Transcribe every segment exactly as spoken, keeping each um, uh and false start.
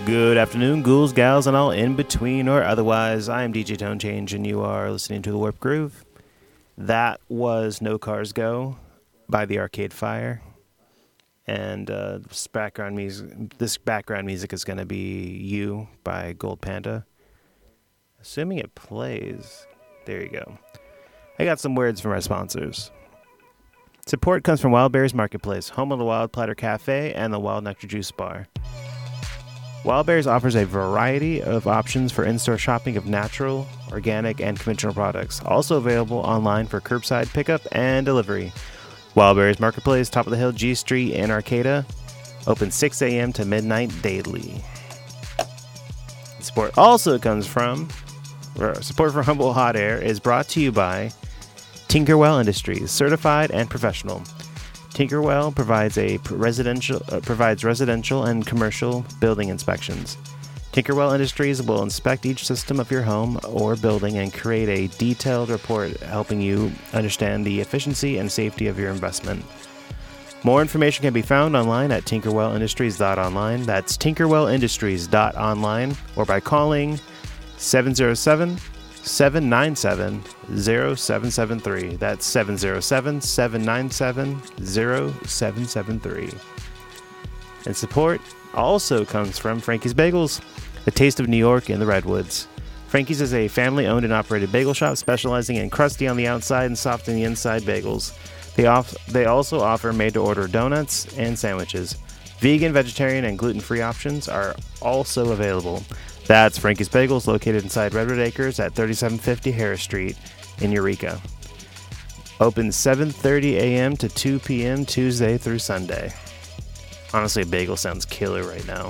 Good afternoon, ghouls, gals, and all in between or otherwise. I am D J Tone Change, and you are listening to The Warp Groove. That was No Cars Go by the Arcade Fire. And uh, this background music, this background music is going to be You by Gold Panda. Assuming it plays. There you go. I got some words from our sponsors. Support comes from Wild Berries Marketplace, home of the Wild Platter Cafe and the Wild Nectar Juice Bar. Wild Berries offers a variety of options for in-store shopping of natural, organic, and conventional products. Also available online for curbside pickup and delivery. Wild Berries Marketplace, top of the hill, G Street in Arcata. Open six a.m. to midnight daily. Support also comes from, or support for Humble Hot Air is brought to you by Tinkerwell Industries, certified and professional. Tinkerwell provides a residential uh, provides residential and commercial building inspections. Tinkerwell Industries will inspect each system of your home or building and create a detailed report helping you understand the efficiency and safety of your investment. More information can be found online at tinkerwell industries dot online. That's tinkerwell industries dot online or by calling seven oh seven, seven nine seven, oh seven seven three. That's seven oh seven, seven nine seven, oh seven seven three. And support also comes from Frankie's Bagels, the taste of New York in the Redwoods. Frankie's is a family-owned and operated bagel shop specializing in crusty on the outside and soft on the inside bagels. They, off- they also offer made-to-order donuts and sandwiches. Vegan, vegetarian, and gluten-free options are also available. That's Frankie's Bagels, located inside Redwood Acres at thirty-seven fifty Harris Street in Eureka. Open seven thirty a.m. to two p.m. Tuesday through Sunday. Honestly, a bagel sounds killer right now.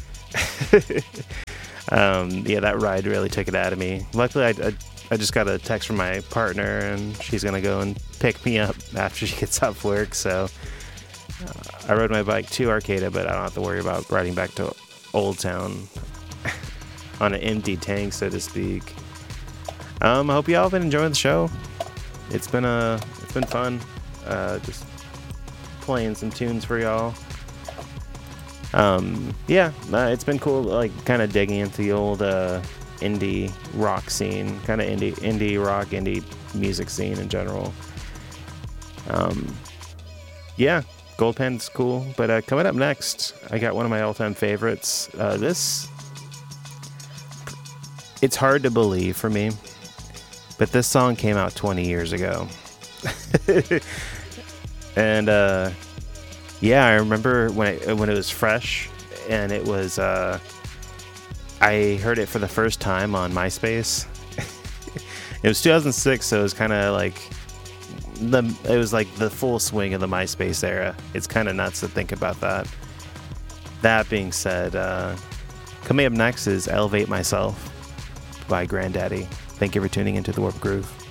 um, yeah, that ride really took it out of me. Luckily, I, I, I just got a text from my partner, and she's going to go and pick me up after she gets off work. So uh, I rode my bike to Arcata, but I don't have to worry about riding back to Old Town on an empty tank, so to speak. Um, I hope y'all have been enjoying the show. It's been a, it's been fun. Uh, just playing some tunes for y'all. Um, yeah, uh, it's been cool. Like kind of digging into the old uh, indie rock scene, kind of indie, indie rock, indie music scene in general. Um, yeah, Gold Panda's cool. But uh, coming up next, I got one of my all-time favorites. Uh, this. It's hard to believe for me, but this song came out twenty years ago. and, uh, yeah, I remember when it, when it was fresh, and it was, uh, I heard it for the first time on MySpace. It was two thousand six, so it was kind of like, the it was like the full swing of the MySpace era. It's kind of nuts to think about that. That being said, uh, coming up next is Elevate Myself by Grandaddy. Thank you for tuning into The Warp Groove.